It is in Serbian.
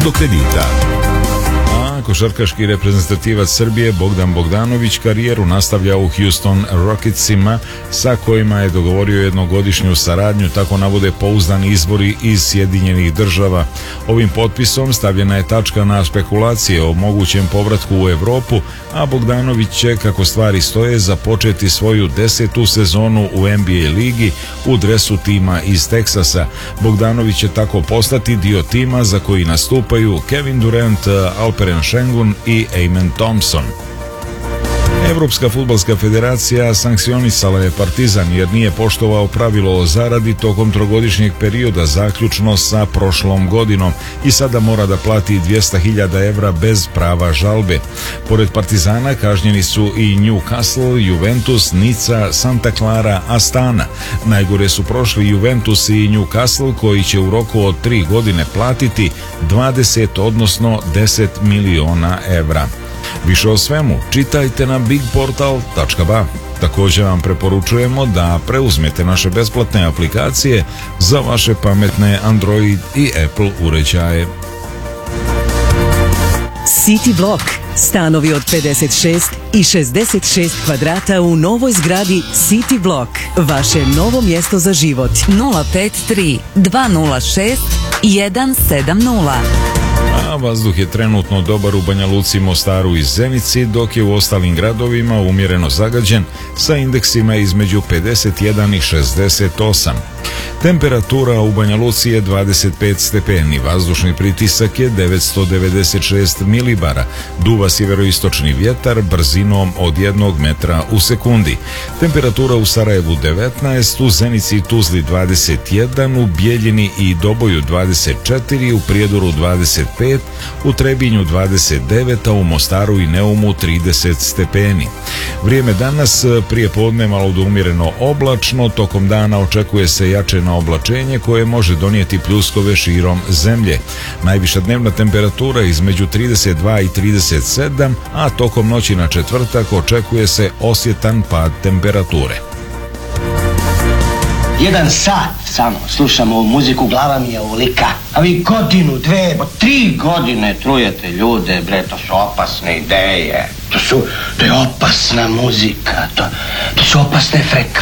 do kredita. Košarkaški reprezentativac Srbije Bogdan Bogdanović karijeru nastavlja u Houston Rocketsima, sa kojima je dogovorio jednogodišnju saradnju, tako navode pouzdani izvori iz Sjedinjenih Država. Ovim potpisom stavljena je tačka na spekulacije o mogućem povratku u Evropu, a Bogdanović će, kako stvari stoje, započeti svoju 10. sezonu u NBA ligi u dresu tima iz Teksasa. Bogdanović će tako postati dio tima za koji nastupaju Kevin Durant, Alperen Šengun i Amen Thompson. Evropska fudbalska federacija sankcionisala je Partizan jer nije poštovao pravilo o zaradi tokom trogodišnjeg perioda zaključno sa prošlom godinom i sada mora da plati 200.000 evra bez prava žalbe. Pored Partizana kažnjeni su i Newcastle, Juventus, Nica, Santa Clara, Astana. Najgore su prošli Juventus i Newcastle, koji će u roku od 3 godine platiti 20, odnosno 10 miliona evra. Više o svemu čitajte na bigportal.ba. Također vam preporučujemo da preuzmete naše besplatne aplikacije za vaše pametne Android i Apple uređaje. City Block. Stanovi od 56 i 66 kvadrata u novoj zgradi City Block. Vaše novo mjesto za život. 053 206 170. A vazduh je trenutno dobar u Banja Luci, Mostaru i Zenici, dok je u ostalim gradovima umjereno zagađen sa indeksima između 51 i 68. Temperatura u Banja Luci je 25 stepeni, vazdušni pritisak je 996 milibara, duva sjeveroistočni vjetar brzinom od 1 metra u sekundi. Temperatura u Sarajevu 19, u Zenici i Tuzli 21, u Bijeljini i Doboju 24, u Prijedoru 25, u Trebinju 29, a u Mostaru i Neumu 30 stepeni. Vrijeme danas prije podne malo do umjereno oblačno, tokom dana očekuje se jačeno oblačenje koje može donijeti pljuskove širom zemlje. Najviša dnevna temperatura između 32 i 37, a tokom noći na četvrtak očekuje se osjetan pad temperature. 1 sat samo slušam ovu muziku, glava mi je ovolika. A vi godinu, 2, 3 godine trujete ljude, bre, to su opasne ideje. To je opasna muzika, to su opasne frekvencije.